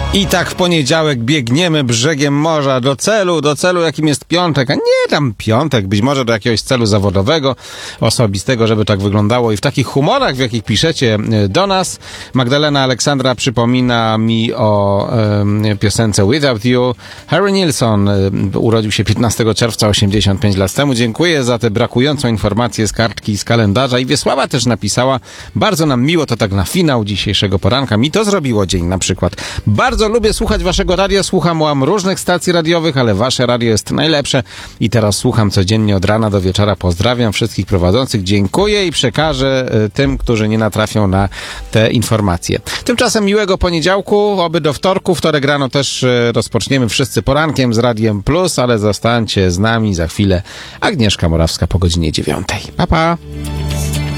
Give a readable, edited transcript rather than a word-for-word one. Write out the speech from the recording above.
I tak w poniedziałek biegniemy brzegiem morza do celu, jakim jest piątek, a nie tam piątek, być może do jakiegoś celu zawodowego, osobistego, żeby tak wyglądało i w takich humorach, w jakich piszecie do nas. Magdalena Aleksandra przypomina mi o piosence Without You. Harry Nilsson urodził się 15 czerwca 85 lat temu. Dziękuję za tę brakującą informację z kartki, z kalendarza. I Wiesława też napisała, bardzo nam miło, to tak na finał dzisiejszego poranka. Mi to zrobiło dzień na przykład. Bardzo lubię słuchać waszego radia, słucham różnych stacji radiowych, ale wasze radio jest najlepsze i teraz słucham codziennie od rana do wieczora. Pozdrawiam wszystkich prowadzących, dziękuję i przekażę tym, którzy nie natrafią na te informacje. Tymczasem miłego poniedziałku, oby do wtorku. Wtorek rano też rozpoczniemy wszyscy porankiem z Radiem Plus, ale zostańcie z nami za chwilę. Agnieszka Morawska po godzinie 9. Pa, pa!